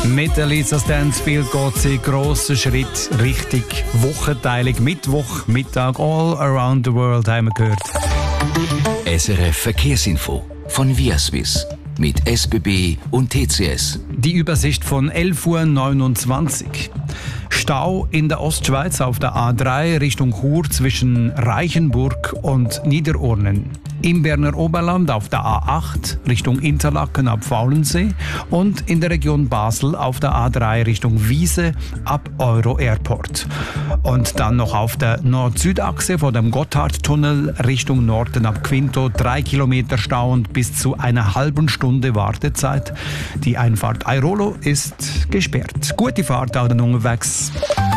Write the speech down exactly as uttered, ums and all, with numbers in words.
Mit Elisa Stansfield geht sie grossen Schritt Richtung Wochenteilung. Mittwoch, Mittag, all around the world haben wir gehört. S R F Verkehrsinfo von Viaswiss mit S B B und T C S. Die Übersicht von elf Uhr neunundzwanzig. Stau in der Ostschweiz auf der A drei Richtung Chur zwischen Reichenburg und Niederurnen. Im Berner Oberland auf der A acht Richtung Interlaken ab Faulensee und in der Region Basel auf der A drei Richtung Wiese ab Euro Airport. Und dann noch auf der Nord-Süd-Achse vor dem Gotthardtunnel Richtung Norden ab Quinto drei Kilometer Stau und bis zu einer halben Stunde Wartezeit. Die Einfahrt Airolo ist gesperrt. Gute Fahrt auch dann unterwegs.